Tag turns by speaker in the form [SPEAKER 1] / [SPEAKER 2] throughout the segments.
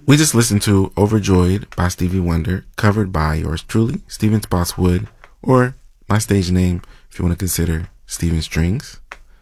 [SPEAKER 1] We just listened to Overjoyed by Stevie Wonder, covered by yours truly, Steven Spotswood, or my stage name, if you want to consider Steven Strings.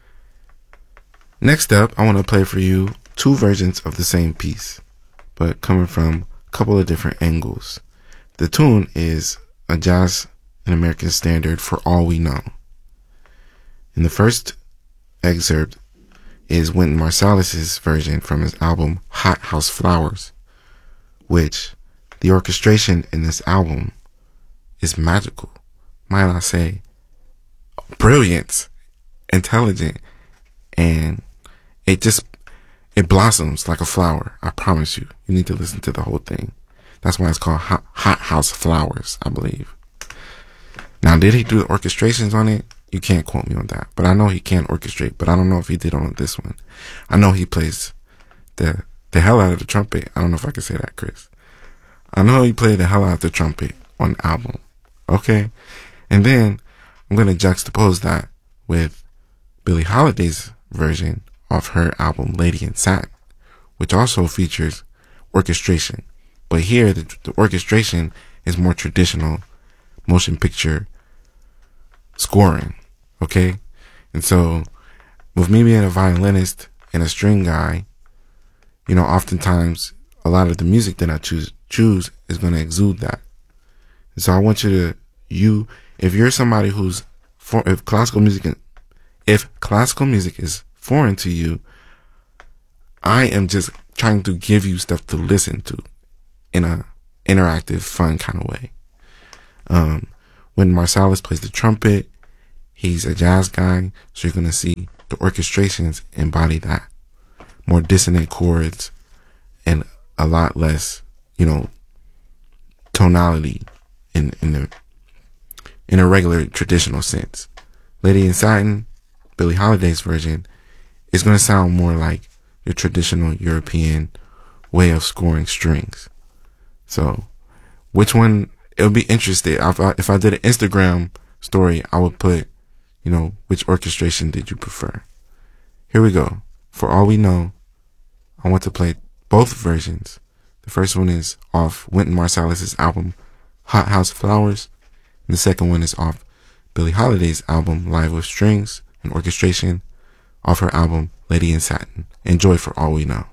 [SPEAKER 1] Next up, I want to play for you two versions of the same piece, but coming from a couple of different angles. The tune is a jazz and American standard, For All We Know. And the first excerpt is Wynton Marsalis's version from his album Hot House Flowers, which the orchestration in this album is magical. Might I say, brilliant, intelligent, and it blossoms like a flower. I promise you. You need to listen to the whole thing. That's why it's called Hot House Flowers, I believe. Now, did he do the orchestrations on it? You can't quote me on that. But I know he can orchestrate, but I don't know if he did on this one. I know he plays the hell out of the trumpet. I don't know if I can say that, Chris. I know he played the hell out of the trumpet on the album. Okay? And then I'm going to juxtapose that with Billie Holiday's version of her album Lady in Satin, which also features orchestration. But here, the orchestration is more traditional motion picture scoring. Okay? And so, with me being a violinist and a string guy, you know, oftentimes a lot of the music that I choose is going to exude that. And so I want you to, if you're somebody who's, if classical music is foreign to you, I am just trying to give you stuff to listen to in a interactive, fun kind of way. When Marsalis plays the trumpet, he's a jazz guy, so you're going to see the orchestrations embody that. More dissonant chords and a lot less, you know, tonality in a regular traditional sense. Lady in Satin, Billie Holiday's version, is going to sound more like your traditional European way of scoring strings. So, which one? It'll be interesting. If I did an Instagram story, I would put, you know, which orchestration did you prefer? Here we go. For All We Know, I want to play both versions. The first one is off Wynton Marsalis's album Hot House Flowers, and the second one is off Billie Holiday's album Live with Strings and Orchestration, off her album Lady in Satin. Enjoy For All We Know.